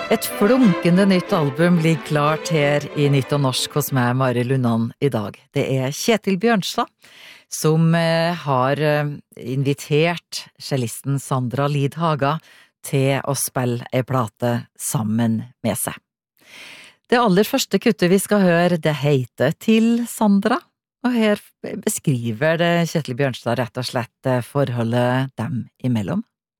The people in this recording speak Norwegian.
Et flunkende nytt album blir klart her i Nytt og Norsk hos meg, Mari Lundan, i dag. Det er Kjetil Bjørnstad som har invitert cellisten Sandra Lid Haga til å spille ei plate sammen med seg. Det aller første kuttet vi skal høre, det heter Til Sandra, og her beskriver det Kjetil Bjørnstad rett og slett forholdet dem imellom.